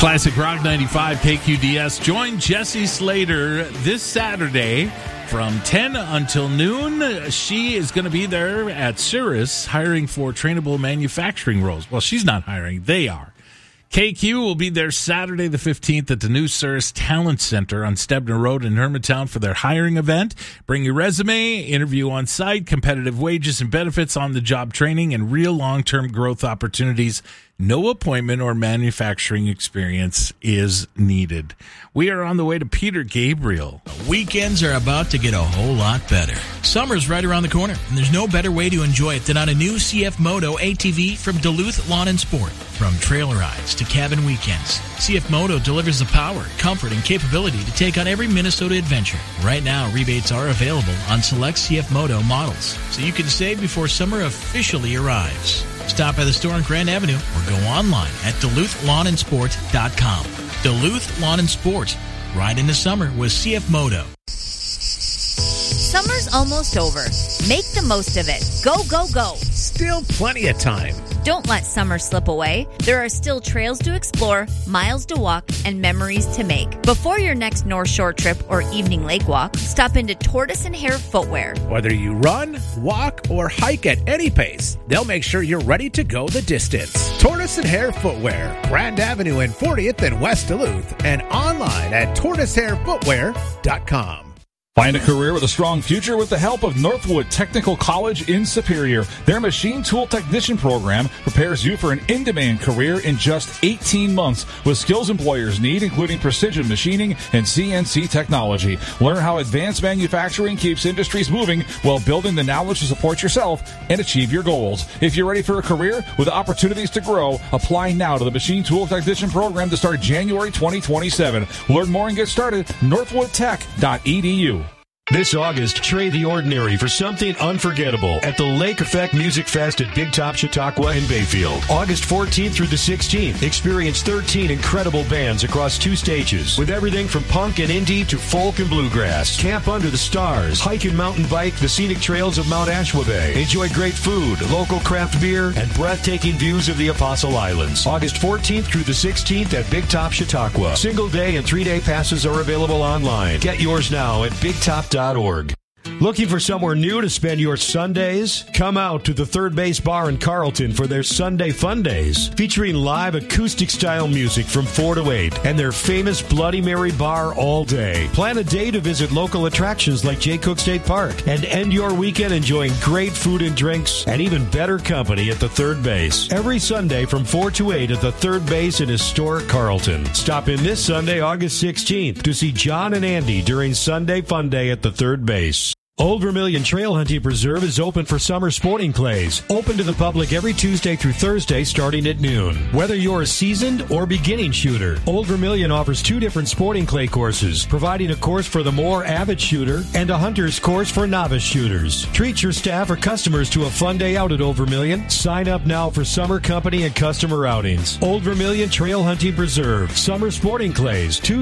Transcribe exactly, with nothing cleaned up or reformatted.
Classic Rock ninety-five K Q D S. Join Jesse Slater this Saturday from ten until noon. She is going to be there at Cirrus hiring for trainable manufacturing roles. Well, she's not hiring. They are. K Q will be there Saturday the fifteenth at the new Cirrus Talent Center on Stebner Road in Hermantown for their hiring event. Bring your resume, interview on site, competitive wages and benefits on the job training, and real long-term growth opportunities. No appointment or manufacturing experience is needed. We are on the way to Peter Gabriel. Weekends are about to get a whole lot better. Summer's right around the corner, and there's no better way to enjoy it than on a new C F Moto A T V from Duluth Lawn and Sport. From trail rides to cabin weekends, C F Moto delivers the power, comfort, and capability to take on every Minnesota adventure. Right now, rebates are available on select C F Moto models, so you can save before summer officially arrives. Stop by the store on Grand Avenue or go online at Duluth Lawn and Sport dot com. Duluth Lawn and Sport. Ride into summer with C F Moto. Summer's almost over. Make the most of it. Go, go, go. Still plenty of time. Don't let summer slip away. There are still trails to explore, miles to walk, and memories to make. Before your next North Shore trip or evening lake walk, stop into Tortoise and Hare Footwear. Whether you run, walk, or hike at any pace, they'll make sure you're ready to go the distance. Tortoise and Hare Footwear, Grand Avenue and fortieth in West Duluth, and online at tortoise hare footwear dot com. Find a career with a strong future with the help of Northwood Technical College in Superior. Their machine tool technician program prepares you for an in-demand career in just eighteen months with skills employers need, including precision machining and C N C technology. Learn how advanced manufacturing keeps industries moving while building the knowledge to support yourself and achieve your goals. If you're ready for a career with opportunities to grow, apply now to the machine tool technician program to start January twenty twenty-seven. Learn more and get started northwood tech dot e d u. This August, trade the ordinary for something unforgettable at the Lake Effect Music Fest at Big Top Chautauqua in Bayfield. August fourteenth through the sixteenth, experience thirteen incredible bands across two stages with everything from punk and indie to folk and bluegrass. Camp under the stars, hike and mountain bike the scenic trails of Mount Ashwaubenon. Enjoy great food, local craft beer, and breathtaking views of the Apostle Islands. August fourteenth through the sixteenth at Big Top Chautauqua. Single day and three day passes are available online. Get yours now at big top dot org. Looking for somewhere new to spend your Sundays? Come out to the Third Base Bar in Carlton for their Sunday Fun Days, featuring live acoustic-style music from four to eight and their famous Bloody Mary bar all day. Plan a day to visit local attractions like Jay Cook State Park and end your weekend enjoying great food and drinks and even better company at the Third Base. Every Sunday from four to eight at the Third Base in historic Carlton. Stop in this Sunday, August sixteenth, to see John and Andy during Sunday Fun Day at the Third Base. Old Vermilion Trail Hunting Preserve is open for summer sporting clays. Open to the public every Tuesday through Thursday starting at noon. Whether you're a seasoned or beginning shooter, Old Vermilion offers two different sporting clay courses, providing a course for the more avid shooter and a hunter's course for novice shooters. Treat your staff or customers to a fun day out at Old Vermilion. Sign up now for summer company and customer outings. Old Vermilion Trail Hunting Preserve, summer sporting clays,